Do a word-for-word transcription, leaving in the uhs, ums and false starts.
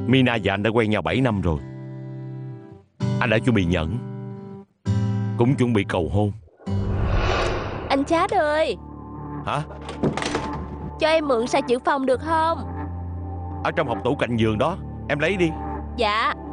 Mina và anh đã quen nhau bảy năm rồi. Anh đã chuẩn bị nhẫn, cũng chuẩn bị cầu hôn. Anh Chad ơi, Hả? cho em mượn sạc dự phòng được không? Ở trong hộc tủ cạnh giường đó, em lấy đi. Dạ.